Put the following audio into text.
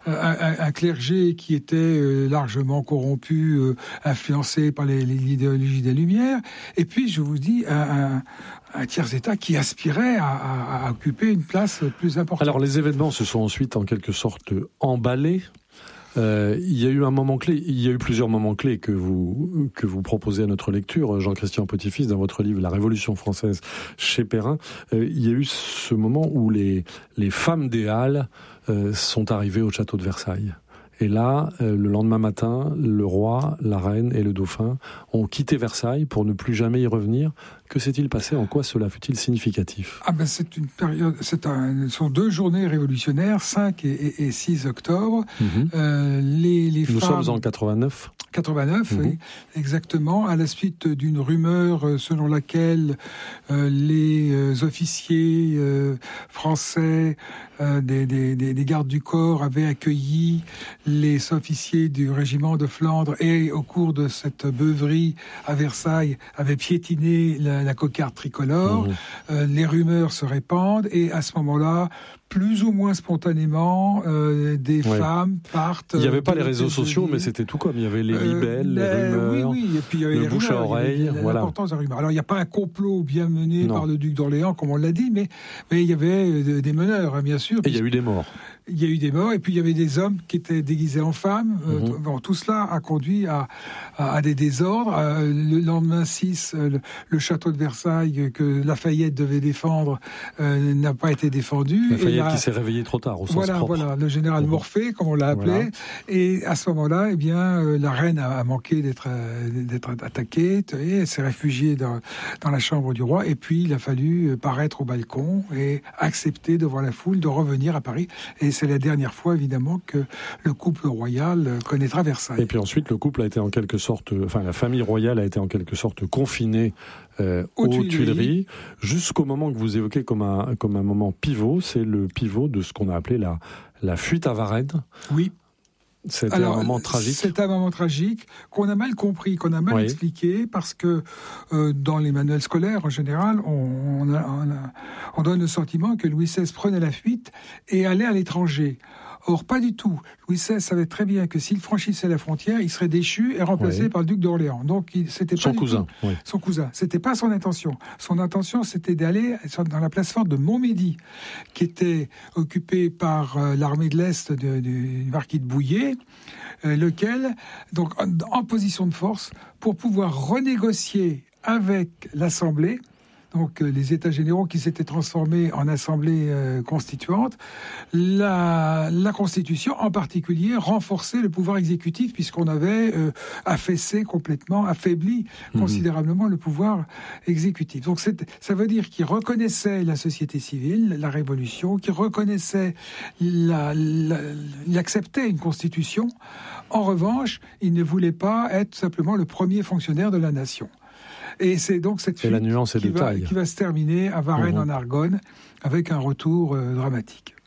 un clergé qui était largement corrompu, influencé par l'idéologie des Lumières, et puis je vous dis un tiers-État qui aspirait à occuper une place plus importante. Alors les événements se sont ensuite en quelque sorte emballés. Il y a eu un moment clé, il y a eu plusieurs moments clés que vous proposez à notre lecture, Jean-Christian Petit-Fils, dans votre livre La Révolution française chez Perrin. Il y a eu ce moment où les femmes des Halles sont arrivées au château de Versailles. Et là, le lendemain matin, le roi, la reine et le dauphin ont quitté Versailles pour ne plus jamais y revenir. Que s'est-il passé ? En quoi cela fut-il significatif ? C'est une période, ce sont 2 journées révolutionnaires, 5 et 6 octobre. Les Nous femmes... sommes en 89 ? 89, oui, exactement, à la suite d'une rumeur selon laquelle les officiers français des gardes du corps avaient accueilli les officiers du régiment de Flandre et au cours de cette beuverie à Versailles avaient piétiné la cocarde tricolore. Les rumeurs se répandent et à ce moment-là, plus ou moins spontanément, des femmes partent... Il n'y avait pas les réseaux sociaux, mais c'était tout comme. Il y avait les libelles, les rumeurs, oui, et puis il y avait le les bouche rumeurs, à oreille. L'importance des rumeurs. Alors, il n'y a pas un complot bien mené par le duc d'Orléans, comme on l'a dit, mais il y avait des meneurs, hein, bien sûr. Et il y a eu des morts. Il y a eu des morts, et puis il y avait des hommes qui étaient déguisés en femmes. Tout cela a conduit à des désordres. Le lendemain 6, le château de Versailles, que Lafayette devait défendre, n'a pas été défendu. Lafayette qui s'est réveillé trop tard, au sens propre. Voilà, le général Morphée, comme on l'a appelé. Voilà. Et à ce moment-là, la reine a manqué d'être attaquée, et elle s'est réfugiée dans la chambre du roi. Et puis, il a fallu paraître au balcon et accepter devant la foule de revenir à Paris. Et c'est la dernière fois, évidemment, que le couple royal connaîtra Versailles. Et puis ensuite, le couple a été en quelque sorte... la famille royale a été en quelque sorte confinée aux Tuileries, jusqu'au moment que vous évoquez comme un moment pivot. C'est le pivot de ce qu'on a appelé la fuite à Varennes. Oui. C'était un moment tragique. C'est un moment tragique qu'on a mal compris, qu'on a mal expliqué, parce que dans les manuels scolaires, en général, on donne le sentiment que Louis XVI prenait la fuite et allait à l'étranger. Or, pas du tout. Louis XVI savait très bien que s'il franchissait la frontière, il serait déchu et remplacé par le duc d'Orléans. Donc, c'était pas son cousin. Son cousin. C'était pas son intention. Son intention, c'était d'aller dans la place forte de Montmédy, qui était occupée par l'armée de l'Est du marquis de Bouillé, lequel, donc, en position de force, pour pouvoir renégocier avec l'Assemblée, donc les États généraux qui s'étaient transformés en assemblée constituante, la Constitution en particulier renforçait le pouvoir exécutif puisqu'on avait affaibli considérablement le pouvoir exécutif. Donc ça veut dire qu'il reconnaissait la société civile, la révolution, qu'il reconnaissait, il acceptait une Constitution. En revanche, il ne voulait pas être simplement le premier fonctionnaire de la nation. Et c'est donc cette fuite qui va se terminer à Varennes en Argonne avec un retour dramatique.